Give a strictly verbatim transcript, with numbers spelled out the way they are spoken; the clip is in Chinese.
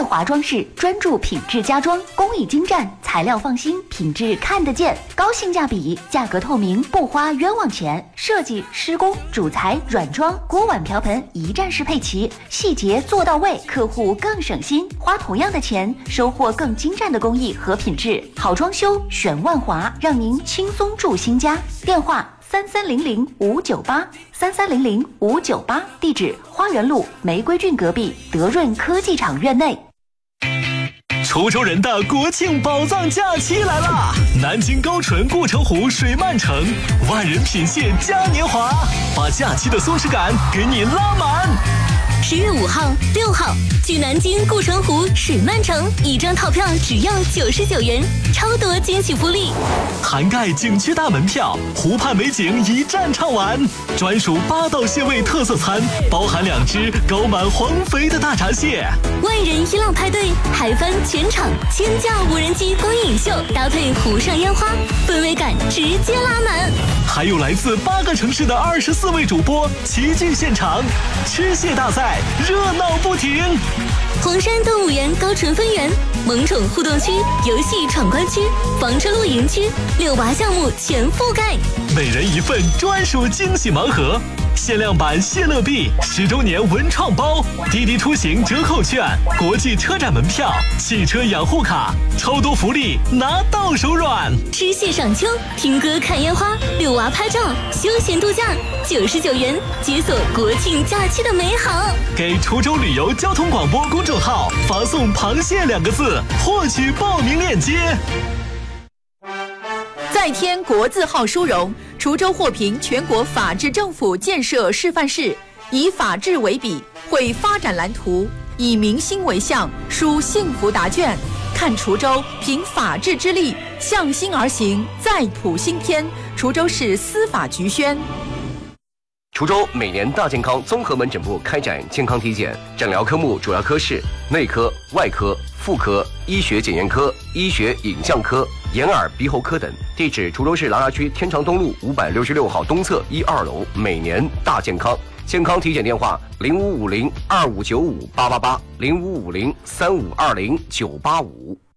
万华装饰专注品质家装，工艺精湛，材料放心，品质看得见，高性价比，价格透明，不花冤枉钱。设计、施工、主材、软装、锅碗瓢盆一站式配齐，细节做到位，客户更省心，花同样的钱，收获更精湛的工艺和品质。好装修选万华，让您轻松住新家。电话三三零零五九八三三零零五九八，地址花园路玫瑰郡隔壁德润科技厂院内。 滁州人的国庆宝藏假期来啦！南京高淳护城湖水漫城，万人品蟹嘉年华，把假期的松弛感给你拉满。 十月五号、六号，去南京护城湖水漫城，一张套票只要九十九元，超多惊喜福利， 涵盖景区大门票、湖畔美景一站畅玩，专属八道蟹味特色餐，包含两只高满黄肥的大闸蟹。 万人一浪派对，海翻全场，千架无人机光影秀，搭配湖上烟花，氛围感直接拉满。 还有来自八个城市的二十四位主播齐聚现场，吃蟹大赛热闹不停。 黄山动物园高淳分园、萌宠互动区、游戏闯关区、房车露营区，遛娃项目全覆盖， 每人一份专属惊喜盲盒，限量版谢乐币、十周年文创包、滴滴出行折扣券、国际车展门票、汽车养护卡，超多福利拿到手软。 吃蟹赏秋，听歌看烟花，遛娃拍照，休闲度假，九十九元解锁国庆假期的美好。 给滁州旅游交通广播公众号发送螃蟹两个字，获取报名链接。 再添国字号殊荣，滁州获评全国法治政府建设示范市，以法治为笔，绘发展蓝图，以民心为向，书幸福答卷。看滁州凭法治之力，向心而行，再谱新篇。滁州市司法局宣。 滁州每年大健康综合门诊部开展健康体检，诊疗科目主要科室内科、外科、妇科、医学检验科、医学影像科、眼耳鼻喉科等。地址：滁州市琅琊区天长东路五百六十六号东侧一二楼。每年大健康。健康体检电话：零五五零二五九五八八八，零五五零三五二零九八五。